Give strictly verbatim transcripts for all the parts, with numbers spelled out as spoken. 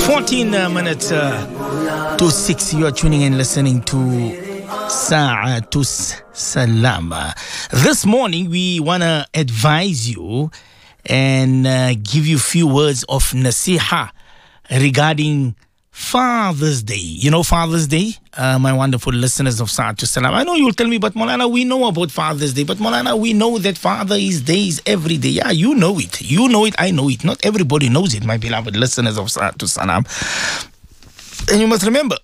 fourteen uh, minutes uh, to six. You are tuning in, listening to Sa'atus Salam. This morning, we want to advise you and uh, give you a few words of nasiha regarding Father's Day. You know Father's Day? Uh, my wonderful listeners of Sa'atus Salam. I know you'll tell me, but Maulana, we know about Father's Day. But Maulana, we know that Father's Day is every day. Yeah, you know it. You know it. I know it. Not everybody knows it, my beloved listeners of Sa'atus Salam. And you must remember,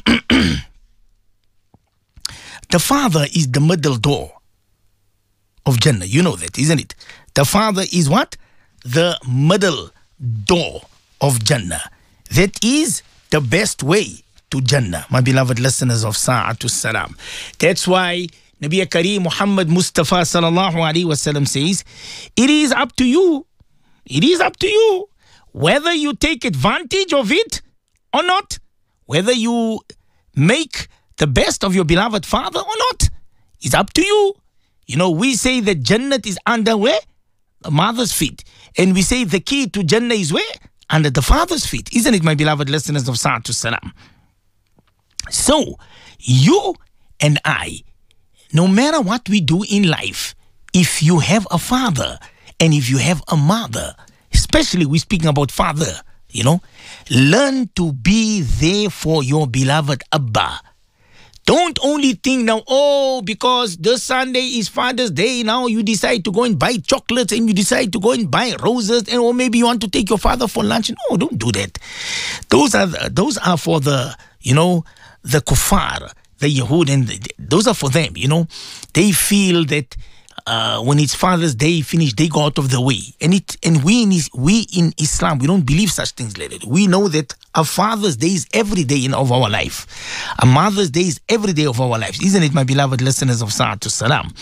the father is the middle door of Jannah. You know that, isn't it? The father is what? The middle door of Jannah. That is the best way to Jannah, my beloved listeners of Sa'atus Salam. That's why Nabi Kareem Muhammad Mustafa sallallahu alaihi wasallam says, it is up to you, it is up to you whether you take advantage of it or not, whether you make the best of your beloved father or not. It's up to you. You know, we say that Jannah is under where? The mother's feet. And we say the key to Jannah is where? Under the father's feet. Isn't it, my beloved listeners of Sa'atus Salam? So, you and I, no matter what we do in life, if you have a father and if you have a mother, especially we're speaking about father, you know, learn to be there for your beloved Abba. Don't only think now, oh, because this Sunday is Father's Day, now you decide to go and buy chocolates and you decide to go and buy roses, and or maybe you want to take your father for lunch. No, don't do that. Those are the, those are for the, you know, the kuffar, the Yahud, and the, those are for them, you know. They feel that uh, when it's Father's Day finished, they go out of the way. And it and we in, we in Islam, we don't believe such things like that. We know that a Father's Day is every day in of our life. A Mother's Day is every day of our lives. Isn't it, my beloved listeners of Sa'atus Salam?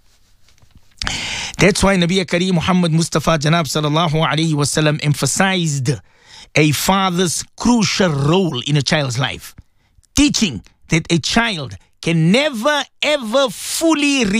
That's why Nabi Kareem Muhammad Mustafa Janab sallallahu alayhi wasallam emphasized a father's crucial role in a child's life, teaching that a child can never ever fully